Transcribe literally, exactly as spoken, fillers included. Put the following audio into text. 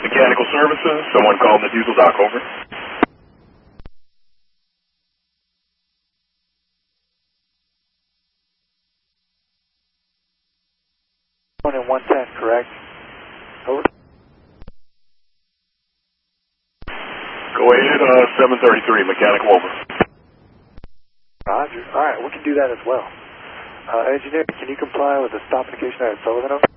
Mechanical services, someone called the diesel dock, over. One in one ten, correct? Over. Go ahead, uh, seven thirty-three, mechanical, over. Roger. All right, we can do that as well. Uh, engineer, can you comply with the stop indication at Sullivan? Over?